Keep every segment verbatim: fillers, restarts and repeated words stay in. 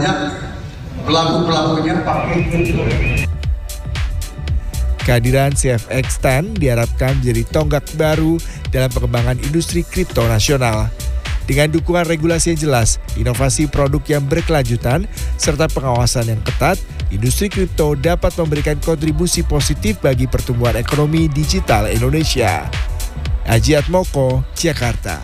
banyak pelaku-pelakunya pakai kripto. Kehadiran C F X sepuluh diharapkan menjadi tonggak baru dalam pengembangan industri kripto nasional. Dengan dukungan regulasi yang jelas, inovasi produk yang berkelanjutan, serta pengawasan yang ketat, industri kripto dapat memberikan kontribusi positif bagi pertumbuhan ekonomi digital Indonesia. Aji Atmoko, Jakarta.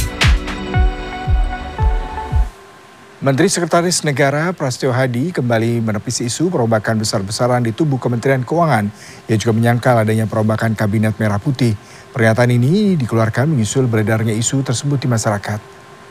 Menteri Sekretaris Negara Prasetyo Hadi kembali menepis isu perombakan besar-besaran di tubuh Kementerian Keuangan. Ia juga menyangkal adanya perombakan Kabinet Merah Putih. Pernyataan ini dikeluarkan menyusul beredarnya isu tersebut di masyarakat.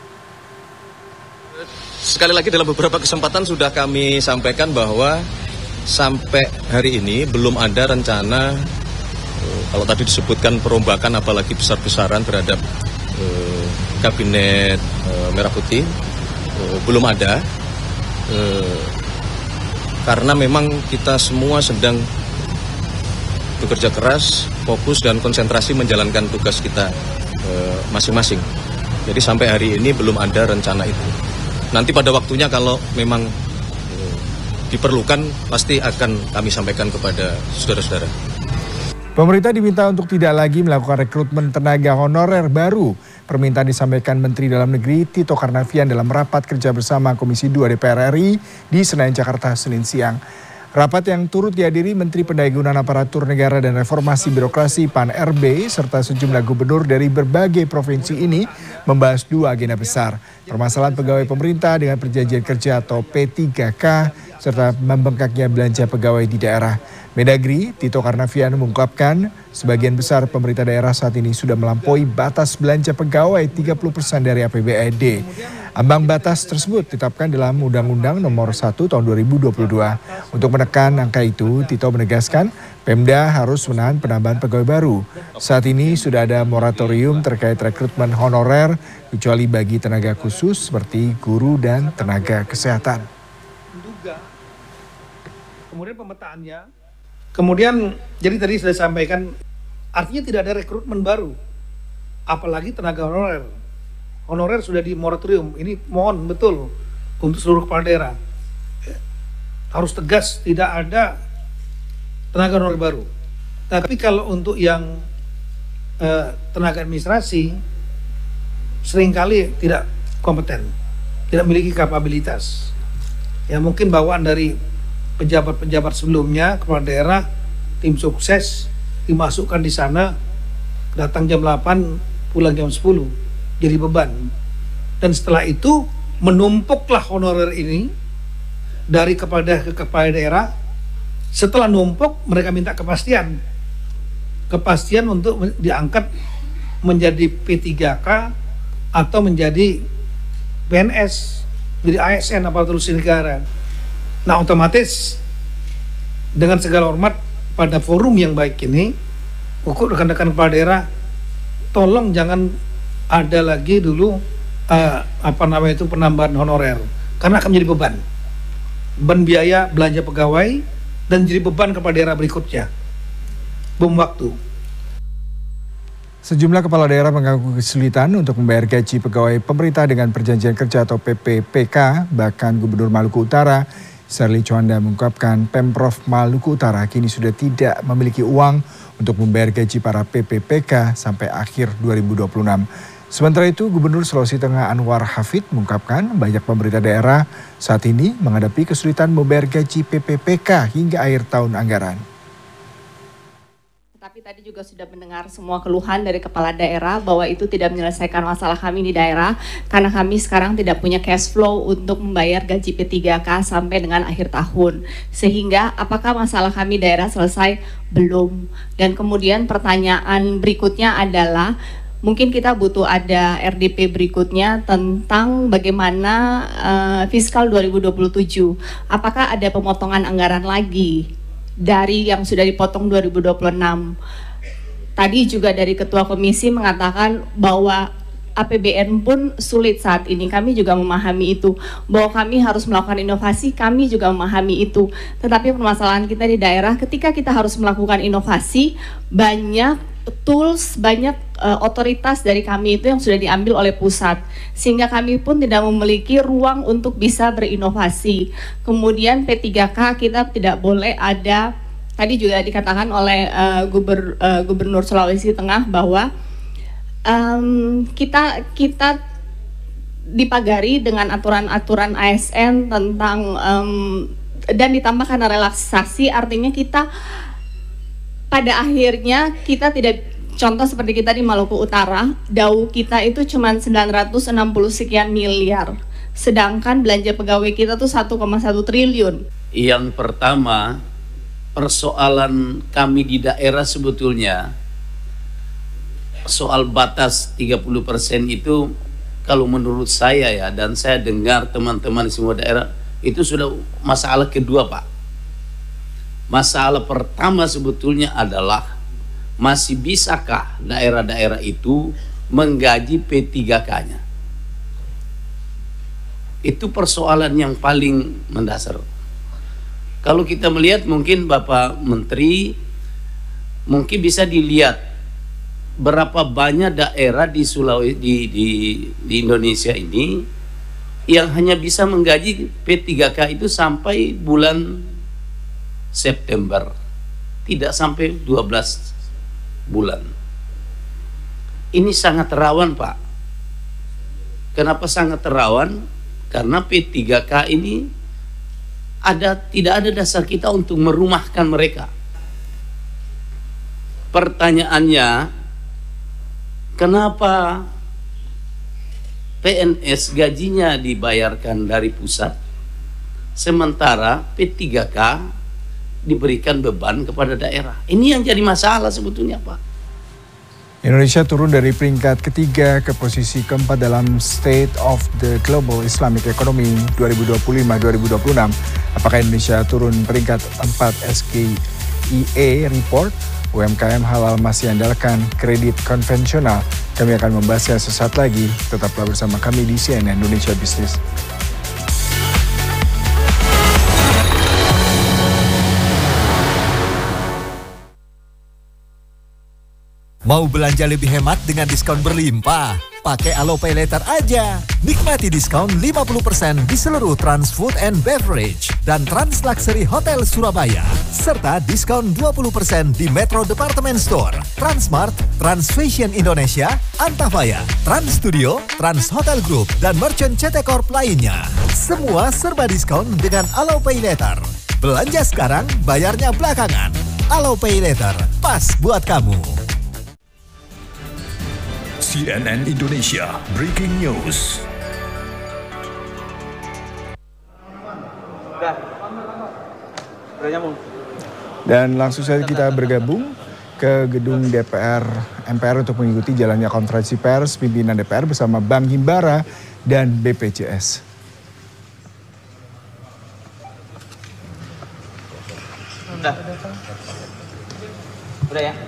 Sekali lagi dalam beberapa kesempatan sudah kami sampaikan bahwa sampai hari ini belum ada rencana, kalau tadi disebutkan perombakan apalagi besar-besaran terhadap eh, Kabinet eh, Merah Putih. Belum ada, eh, karena memang kita semua sedang bekerja keras, fokus dan konsentrasi menjalankan tugas kita eh, masing-masing. Jadi sampai hari ini belum ada rencana itu. Nanti pada waktunya kalau memang eh, diperlukan, pasti akan kami sampaikan kepada saudara-saudara. Pemerintah diminta untuk tidak lagi melakukan rekrutmen tenaga honorer baru. Permintaan disampaikan Menteri Dalam Negeri Tito Karnavian dalam rapat kerja bersama Komisi dua D P R R I di Senayan, Jakarta, Senin siang. Rapat yang turut dihadiri Menteri Pendayagunaan Aparatur Negara dan Reformasi Birokrasi P A N R B serta sejumlah gubernur dari berbagai provinsi ini membahas dua agenda besar. Permasalahan pegawai pemerintah dengan perjanjian kerja atau P tiga K serta membengkaknya belanja pegawai di daerah. Mendagri Tito Karnavian mengungkapkan sebagian besar pemerintah daerah saat ini sudah melampaui batas belanja pegawai tiga puluh persen dari A P B D. Ambang batas tersebut ditetapkan dalam Undang-Undang Nomor satu Tahun dua ribu dua puluh dua. Untuk menekan angka itu, Tito menegaskan Pemda harus menahan penambahan pegawai baru. Saat ini sudah ada moratorium terkait rekrutmen honorer kecuali bagi tenaga khusus seperti guru dan tenaga kesehatan. Kemudian pemetaannya, kemudian jadi tadi sudah sampaikan, artinya tidak ada rekrutmen baru, apalagi tenaga honorer. Honorer sudah di moratorium. Ini mohon betul untuk seluruh kepala daerah harus tegas, tidak ada tenaga honorer baru. Tapi kalau untuk yang eh, tenaga administrasi seringkali tidak kompeten, tidak memiliki kapabilitas. Ya mungkin bawaan dari pejabat-pejabat sebelumnya, kepala daerah, tim sukses dimasukkan di sana, datang jam delapan, pulang jam sepuluh, jadi beban. Dan setelah itu menumpuklah honorer ini dari kepada ke kepala daerah. Setelah numpuk, mereka minta kepastian. Kepastian untuk diangkat menjadi P tiga K atau menjadi P N S, jadi A S N, aparatur sipil negara. Nah, otomatis dengan segala hormat pada forum yang baik ini, pokok rekan-rekan kepala daerah, tolong jangan ada lagi dulu uh, apa namanya itu penambahan honorer, karena akan menjadi beban, beban biaya belanja pegawai dan jadi beban kepada daerah berikutnya, bom waktu. Sejumlah kepala daerah mengaku kesulitan untuk membayar gaji pegawai pemerintah dengan perjanjian kerja atau P P P K. Bahkan Gubernur Maluku Utara, Serly Chowanda, mengungkapkan Pemprov Maluku Utara kini sudah tidak memiliki uang untuk membayar gaji para P P P K sampai akhir dua ribu dua puluh enam. Sementara itu, Gubernur Sulawesi Tengah Anwar Hafid mengungkapkan banyak pemerintah daerah saat ini menghadapi kesulitan membayar gaji P P P K hingga akhir tahun anggaran. Tapi tadi juga sudah mendengar semua keluhan dari kepala daerah bahwa itu tidak menyelesaikan masalah kami di daerah karena kami sekarang tidak punya cash flow untuk membayar gaji P tiga K sampai dengan akhir tahun. Sehingga apakah masalah kami daerah selesai? Belum. Dan kemudian pertanyaan berikutnya adalah mungkin kita butuh ada R D P berikutnya tentang bagaimana uh, fiskal dua ribu dua puluh tujuh. Apakah ada pemotongan anggaran lagi dari yang sudah dipotong dua ribu dua puluh enam? Tadi juga dari Ketua Komisi mengatakan bahwa A P B N pun sulit saat ini. Kami juga memahami itu, bahwa kami harus melakukan inovasi, kami juga memahami itu. Tetapi permasalahan kita di daerah ketika kita harus melakukan inovasi, banyak tools, banyak uh, otoritas dari kami itu yang sudah diambil oleh pusat, sehingga kami pun tidak memiliki ruang untuk bisa berinovasi. Kemudian P tiga K kita tidak boleh ada, tadi juga dikatakan oleh uh, Guber, uh, Gubernur Sulawesi Tengah bahwa um, kita kita dipagari dengan aturan-aturan A S N tentang um, dan ditambah karena relaksasi, artinya kita pada akhirnya kita tidak, contoh seperti kita di Maluku Utara, D A U kita itu cuma sembilan ratus enam puluh sekian miliar, sedangkan belanja pegawai kita tuh satu koma satu triliun. Yang pertama, persoalan kami di daerah sebetulnya soal batas tiga puluh persen itu, kalau menurut saya ya, dan saya dengar teman-teman di semua daerah, itu sudah masalah kedua, Pak. Masalah pertama sebetulnya adalah masih bisakah daerah-daerah itu menggaji P tiga K-nya? Itu persoalan yang paling mendasar. Kalau kita melihat, mungkin Bapak Menteri, mungkin bisa dilihat berapa banyak daerah di Sulawesi, di, di, di Indonesia ini yang hanya bisa menggaji P tiga K itu sampai bulan September, tidak sampai dua belas bulan. Ini sangat rawan, Pak. Kenapa sangat rawan? Karena P tiga K ini ada, tidak ada dasar kita untuk merumahkan mereka. Pertanyaannya, kenapa P N S gajinya dibayarkan dari pusat, sementara P tiga K diberikan beban kepada daerah? Ini yang jadi masalah sebetulnya, Pak. Indonesia turun dari peringkat ketiga ke posisi keempat dalam State of the Global Islamic Economy dua ribu dua puluh lima dua ribu dua puluh enam. Apakah Indonesia turun peringkat empat S K I A Report? U M K M halal masih andalkan kredit konvensional. Kami akan membahasnya sesaat lagi. Tetaplah bersama kami di C N N Indonesia Business. Mau belanja lebih hemat dengan diskon berlimpah? Pakai Alo Pay Later aja. Nikmati diskon lima puluh persen di seluruh Trans Food and Beverage dan Trans Luxury Hotel Surabaya. Serta diskon dua puluh persen di Metro Department Store, Transmart, Trans Fashion Indonesia, Antafaya, Trans Studio, Trans Hotel Group, dan merchant C T Corp lainnya. Semua serba diskon dengan Alo Pay Later. Belanja sekarang, bayarnya belakangan. Alo Pay Later, pas buat kamu. C N N Indonesia Breaking News. Dan langsung saja kita bergabung ke gedung D P R M P R untuk mengikuti jalannya konferensi pers pimpinan D P R bersama Bank Himbara dan B P J S. Udah. Udah ya.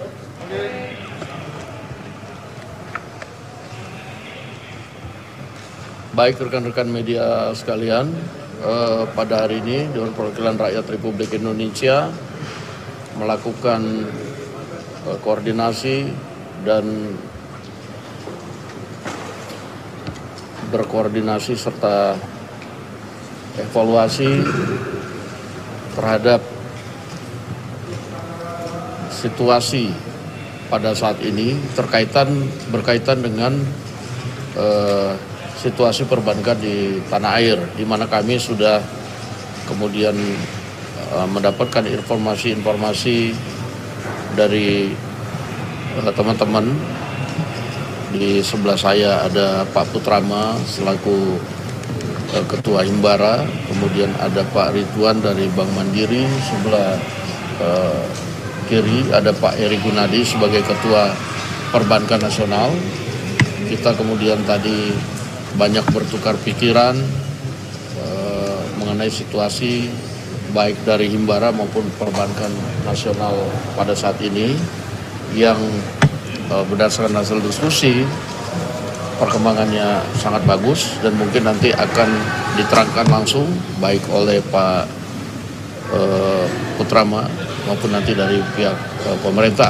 Baik rekan-rekan media sekalian, eh, pada hari ini Dewan Perwakilan Rakyat Republik Indonesia melakukan eh, koordinasi dan berkoordinasi serta evaluasi terhadap situasi pada saat ini terkaitan berkaitan dengan eh, situasi perbankan di tanah air, di mana kami sudah kemudian uh, mendapatkan informasi-informasi dari uh, teman-teman. Di sebelah saya ada Pak Putrama selaku uh, Ketua Himbara, kemudian ada Pak Ridwan dari Bank Mandiri, sebelah uh, kiri ada Pak Eri Gunadi sebagai Ketua Perbankan Nasional. Kita kemudian tadi banyak bertukar pikiran uh, mengenai situasi baik dari Himbara maupun perbankan nasional pada saat ini yang uh, berdasarkan hasil diskusi perkembangannya sangat bagus dan mungkin nanti akan diterangkan langsung baik oleh Pak uh, Putrama maupun nanti dari pihak uh, pemerintah.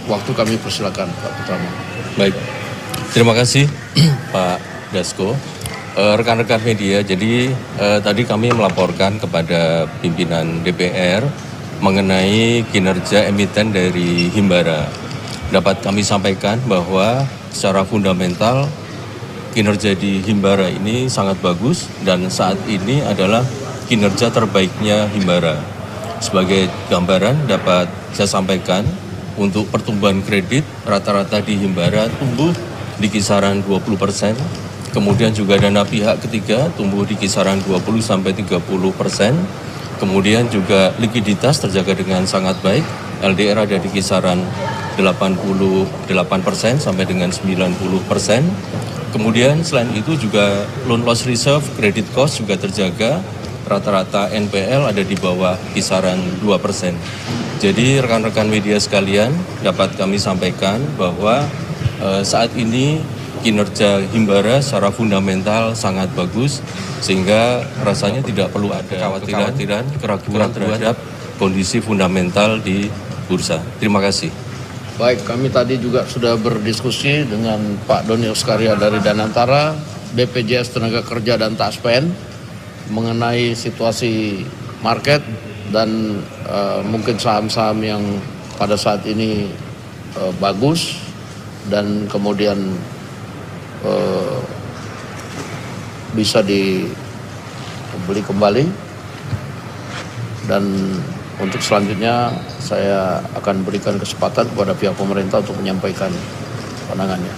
waktu kami persilakan Pak Putrama. Baik, terima kasih Pak Dasko. Uh, rekan-rekan media, jadi uh, tadi kami melaporkan kepada pimpinan D P R mengenai kinerja emiten dari Himbara. Dapat kami sampaikan bahwa secara fundamental kinerja di Himbara ini sangat bagus dan saat ini adalah kinerja terbaiknya Himbara. Sebagai gambaran dapat saya sampaikan untuk pertumbuhan kredit rata-rata di Himbara tumbuh di kisaran dua puluh persen. Kemudian juga dana pihak ketiga tumbuh di kisaran dua puluh sampai tiga puluh persen. Kemudian juga likuiditas terjaga dengan sangat baik. L D R ada di kisaran delapan puluh delapan persen sampai dengan sembilan puluh persen. Kemudian selain itu juga loan loss reserve, credit cost juga terjaga. Rata-rata N P L ada di bawah kisaran dua persen. Jadi rekan-rekan media sekalian dapat kami sampaikan bahwa eh, saat ini kinerja Himbara secara fundamental sangat bagus sehingga rasanya tidak perlu ada kekhawatiran, keraguan terhadap kondisi fundamental di bursa. Terima kasih. Baik, kami tadi juga sudah berdiskusi dengan Pak Doni Oskaria dari Danantara, B P J S Tenaga Kerja dan Taspen mengenai situasi market dan uh, mungkin saham-saham yang pada saat ini uh, bagus dan kemudian uh, bisa dibeli kembali. Dan untuk selanjutnya saya akan berikan kesempatan kepada pihak pemerintah untuk menyampaikan pandangannya.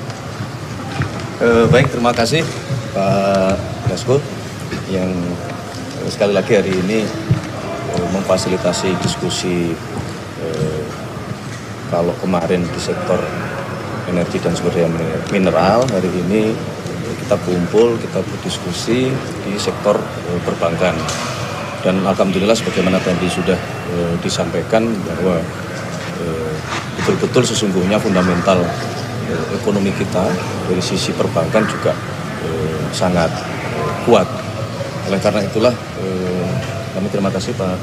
Uh, baik, terima kasih Pak Dasko yang uh, sekali lagi hari ini uh, memfasilitasi diskusi. Uh, kalau kemarin di sektor energi dan sumber daya mineral, hari ini kita kumpul, kita berdiskusi di sektor uh, perbankan. Dan alhamdulillah sebagaimana tadi sudah e, disampaikan bahwa betul-betul e, sesungguhnya fundamental e, ekonomi kita dari sisi perbankan juga e, sangat e, kuat. Oleh karena itulah e, kami terima kasih Pak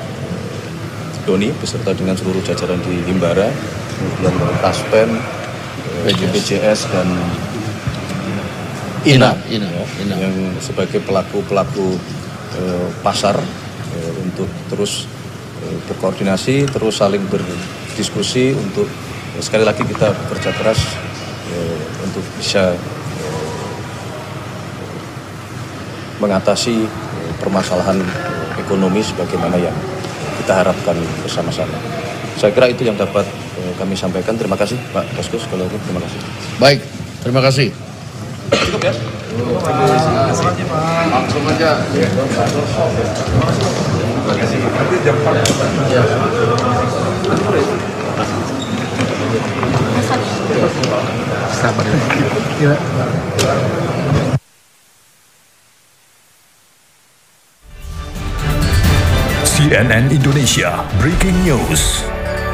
Doni beserta dengan seluruh jajaran di Himbara, kemudian dari Taspen, e, B P J S dan I N A, I N A, ya, I N A yang sebagai pelaku-pelaku eh, pasar eh, untuk terus eh, berkoordinasi, terus saling berdiskusi untuk eh, sekali lagi kita bekerja keras eh, untuk bisa eh, mengatasi eh, permasalahan eh, ekonomi sebagaimana yang kita harapkan bersama-sama. Saya kira itu yang dapat eh, kami sampaikan. Terima kasih Pak Dasko, sekali lagi terima kasih. Baik, terima kasih. Cukup ya? Langsung aja. Terima kasih. Nanti jam empat. Sabar. C N N Indonesia Breaking News.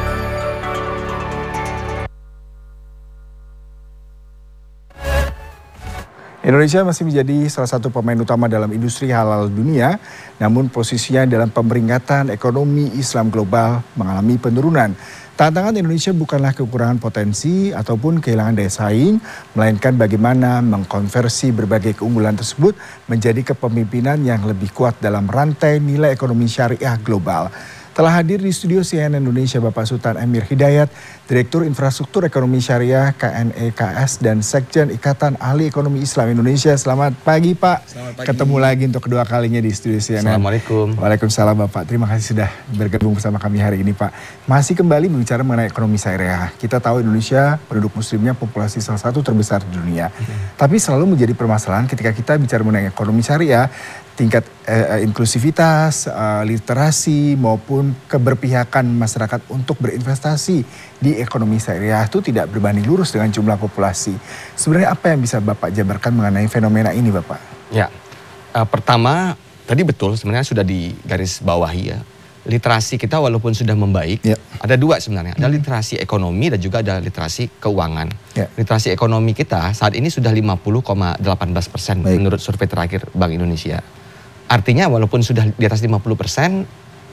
Indonesia masih menjadi salah satu pemain utama dalam industri halal dunia, namun posisinya dalam pemeringkatan ekonomi Islam global mengalami penurunan. Tantangan Indonesia bukanlah kekurangan potensi ataupun kehilangan daya saing, melainkan bagaimana mengkonversi berbagai keunggulan tersebut menjadi kepemimpinan yang lebih kuat dalam rantai nilai ekonomi syariah global. Telah hadir di studio C N N Indonesia Bapak Sultan Emir Hidayat, Direktur Infrastruktur Ekonomi Syariah K N E K S dan Sekjen Ikatan Ahli Ekonomi Islam Indonesia. Selamat pagi Pak. Selamat pagi. Ketemu lagi untuk kedua kalinya di studio C N N. Assalamualaikum. Waalaikumsalam Bapak. Terima kasih sudah bergabung bersama kami hari ini Pak. Masih kembali berbicara mengenai ekonomi syariah. Kita tahu Indonesia penduduk muslimnya populasi salah satu terbesar di dunia. Hmm. Tapi selalu menjadi permasalahan ketika kita bicara mengenai ekonomi syariah, tingkat eh, inklusivitas, eh, literasi maupun keberpihakan masyarakat untuk berinvestasi di ekonomi syariah itu tidak berbanding lurus dengan jumlah populasi. Sebenarnya apa yang bisa Bapak jabarkan mengenai fenomena ini Bapak? Ya, uh, pertama tadi betul sebenarnya sudah digaris bawahi ya. Literasi kita walaupun sudah membaik, ya. Ada dua sebenarnya. Ada hmm. literasi ekonomi dan juga ada literasi keuangan. Ya. Literasi ekonomi kita saat ini sudah lima puluh koma satu delapan persen menurut survei terakhir Bank Indonesia. Artinya walaupun sudah di atas lima puluh persen,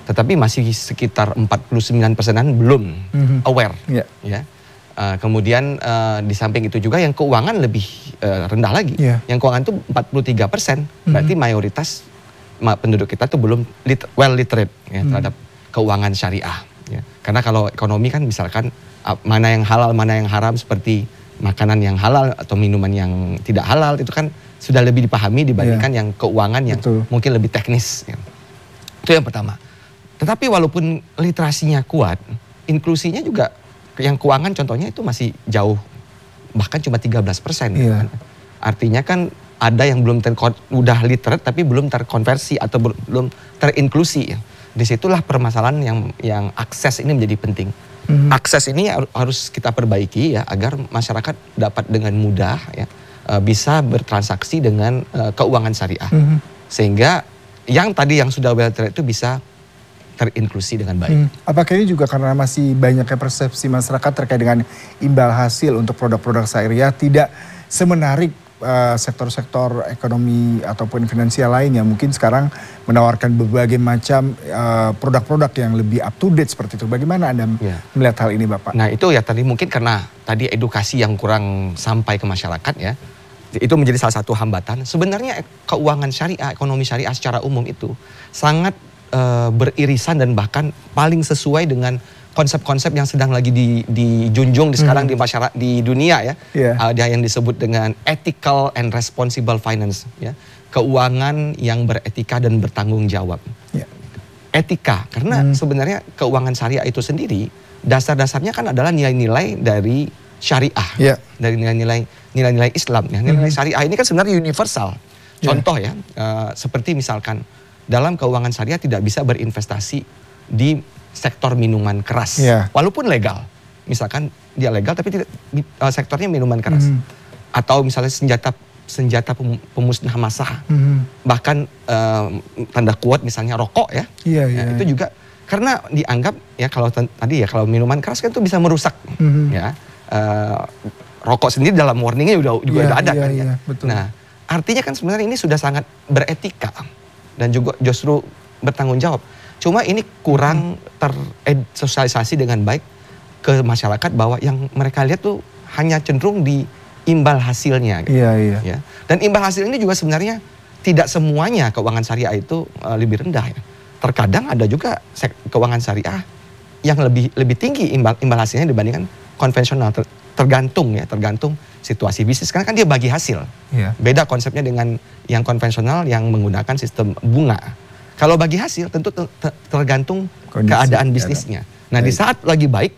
tetapi masih sekitar empat puluh sembilan persenan belum mm-hmm. aware. Yeah. Ya. Uh, kemudian uh, di samping itu juga yang keuangan lebih uh, rendah lagi. Yeah. Yang keuangan itu empat puluh tiga persen, mm-hmm. berarti mayoritas penduduk kita tuh belum lit well literate ya, mm-hmm. terhadap keuangan syariah. Ya. Karena kalau ekonomi kan misalkan uh, mana yang halal, mana yang haram, seperti makanan yang halal atau minuman yang tidak halal, itu kan sudah lebih dipahami dibandingkan yeah. yang keuangan yang Betul. mungkin lebih teknis. Ya. Itu yang pertama. Tetapi walaupun literasinya kuat, inklusinya juga yang keuangan contohnya itu masih jauh, bahkan cuma tiga belas persen. Yeah. Kan? Artinya kan ada yang belum ter udah literate tapi belum terkonversi atau belum terinklusi. Ya. Disitulah permasalahan yang yang akses ini menjadi penting. Mm-hmm. Akses ini harus kita perbaiki ya agar masyarakat dapat dengan mudah ya bisa bertransaksi dengan uh, keuangan syariah. Mm-hmm. Sehingga yang tadi yang sudah well literate itu bisa terinklusi dengan baik. Hmm. Apakah ini juga karena masih banyaknya persepsi masyarakat terkait dengan imbal hasil untuk produk-produk syariah tidak semenarik uh, sektor-sektor ekonomi ataupun finansial lain yang mungkin sekarang menawarkan berbagai macam uh, produk-produk yang lebih up to date seperti itu. Bagaimana Anda ya. melihat hal ini Bapak? Nah itu ya tadi mungkin karena tadi edukasi yang kurang sampai ke masyarakat ya. Itu menjadi salah satu hambatan. Sebenarnya keuangan syariah, ekonomi syariah secara umum itu sangat Uh, beririsan dan bahkan paling sesuai dengan konsep-konsep yang sedang lagi di, dijunjung di sekarang hmm. di masyarakat di dunia ya. Yeah. Ada yang disebut dengan ethical and responsible finance ya. Keuangan yang beretika dan bertanggung jawab. Yeah. Etika karena hmm. sebenarnya keuangan syariah itu sendiri dasar-dasarnya kan adalah nilai-nilai dari syariah. Yeah. Dari nilai-nilai nilai-nilai Islam ya. Nilai-nilai hmm. syariah ini kan sebenarnya universal. Contoh yeah. ya uh, seperti misalkan dalam keuangan syariah tidak bisa berinvestasi di sektor minuman keras, yeah. walaupun legal. Misalkan dia legal tapi tidak uh, sektornya minuman keras, mm. atau misalnya senjata senjata pemusnah massa, mm. bahkan uh, tanda kuat misalnya rokok ya, yeah, yeah, ya, itu yeah. juga karena dianggap ya kalau tadi ya kalau minuman keras kan itu bisa merusak, mm. ya uh, rokok sendiri dalam warningnya udah juga yeah, udah ada yeah, kan, yeah, ya. Betul. Nah artinya kan sebenarnya ini sudah sangat beretika. Dan juga justru bertanggung jawab. Cuma ini kurang tersosialisasi dengan baik ke masyarakat bahwa yang mereka lihat tuh hanya cenderung di imbal hasilnya. Gitu. Iya, iya. Ya. Dan imbal hasil ini juga sebenarnya tidak semuanya keuangan syariah itu uh, lebih rendah. Ya. Terkadang ada juga keuangan syariah yang lebih lebih tinggi imbal, imbal hasilnya dibandingkan konvensional. Ter, tergantung ya, tergantung situasi bisnis. Karena kan dia bagi hasil. Yeah. Beda konsepnya dengan yang konvensional yang menggunakan sistem bunga. Kalau bagi hasil tentu ter tergantung kondisi, keadaan bisnisnya. Ya, nah baik. Di saat lagi baik,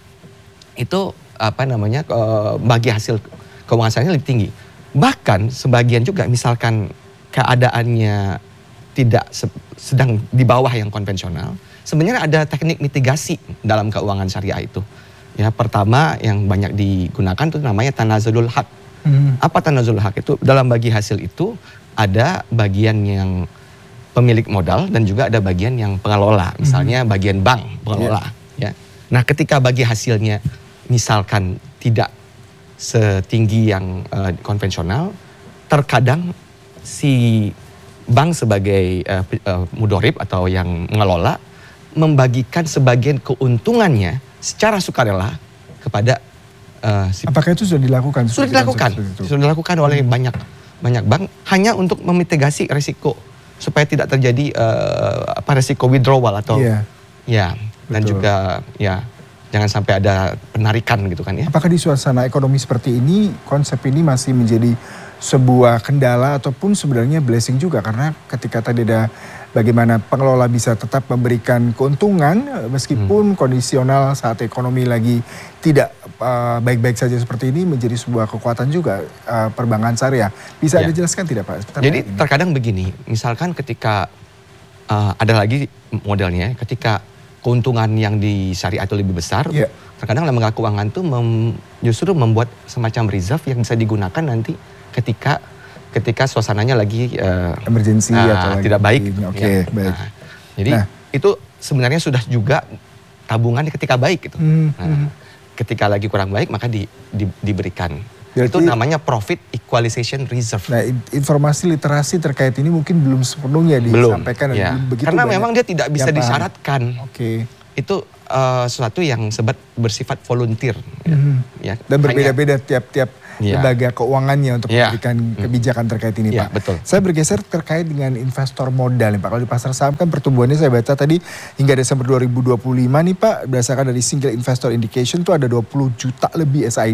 itu apa namanya bagi hasil keuangan syariah lebih tinggi. Bahkan sebagian juga misalkan keadaannya tidak sedang di bawah yang konvensional, sebenarnya ada teknik mitigasi dalam keuangan syariah itu. Ya, pertama yang banyak digunakan itu namanya tanazulul haq. Hmm. Apa tanazulul haq itu? Dalam bagi hasil itu ada bagian yang pemilik modal dan juga ada bagian yang pengelola. Misalnya hmm. bagian bank pengelola. Yeah. Ya. Nah, ketika bagi hasilnya misalkan tidak setinggi yang uh, konvensional, terkadang si bank sebagai uh, uh, mudorib atau yang mengelola membagikan sebagian keuntungannya secara sukarela kepada uh, si apakah itu sudah dilakukan? Sudah dilakukan, sudah dilakukan oleh hmm. banyak banyak bank hanya untuk memitigasi risiko supaya tidak terjadi uh, apa risiko withdrawal atau yeah. ya dan betul. Juga ya jangan sampai ada penarikan gitu kan ya. Apakah di suasana ekonomi seperti ini konsep ini masih menjadi sebuah kendala ataupun sebenarnya blessing juga karena ketika tadi ada bagaimana pengelola bisa tetap memberikan keuntungan meskipun hmm. kondisional saat ekonomi lagi tidak baik-baik uh, saja seperti ini menjadi sebuah kekuatan juga uh, perbankan syariah. Bisa ya. Dijelaskan tidak Pak? Sebentar jadi ini. Terkadang begini, misalkan ketika uh, ada lagi modelnya, ketika keuntungan yang di syariah itu lebih besar, ya. Terkadang lembaga keuangan itu mem, justru membuat semacam reserve yang bisa digunakan nanti ketika ketika suasananya lagi uh, emergency uh, atau tidak lagi, baik. Oke, okay, ya. Baik. Nah, jadi nah. itu sebenarnya sudah juga tabungan ketika baik gitu. Hmm, nah, hmm. ketika lagi kurang baik maka di, di, diberikan Berarti, itu namanya Profit Equalization Reserve. Nah, informasi literasi terkait ini mungkin belum sepenuhnya disampaikan. Belum, ya. Begitu karena banyak memang dia tidak bisa disyaratkan. Oke. Okay. Itu uh, sesuatu yang sebat bersifat volunteer. Mm-hmm. Ya. Dan berbeda-beda tiap-tiap ya. lembaga keuangannya untuk ya. memberikan kebijakan terkait ini, ya, Pak. Betul. Saya bergeser terkait dengan investor modal nih, Pak. Kalau di pasar saham kan pertumbuhannya saya baca tadi hingga Desember dua ribu dua puluh lima nih, Pak, berdasarkan dari single investor indication itu ada dua puluh juta lebih S I